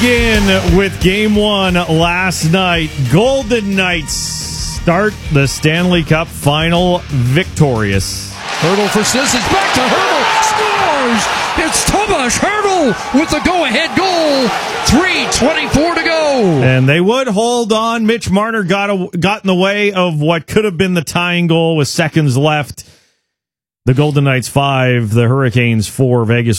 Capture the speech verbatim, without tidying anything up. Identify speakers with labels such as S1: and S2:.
S1: begin with game one last night. Golden Knights start the Stanley Cup final victorious.
S2: Hurdle for Sissons, back to Hurdle, scores! It's Tomas Hurdle with the go-ahead goal. three twenty-four to go.
S1: And they would hold on. Mitch Marner got, a, got in the way of what could have been the tying goal with seconds left. The Golden Knights five, the Hurricanes four, Vegas